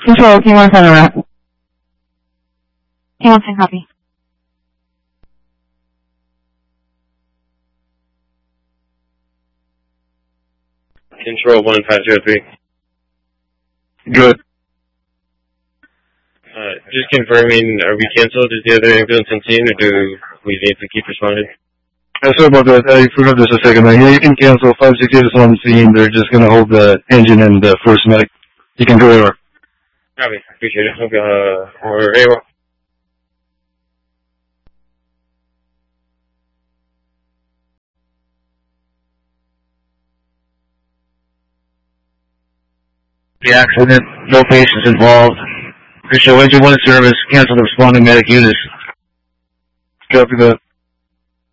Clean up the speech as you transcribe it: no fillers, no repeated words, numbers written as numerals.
Control, King 17 wrap. King 10 copy. Control 1503. Good. Just confirming, are we canceled? Is the other ambulance on scene, or do we need to keep responding? Sorry about that. I forgot this a second. Yeah, you can cancel. 568 is on the scene. They're just going to hold the engine and the first medic. You can go over. Copy. Appreciate it. Okay, we're able. The accident, no patients involved. Official engine 1 service, cancel the responding medic units. Copy that.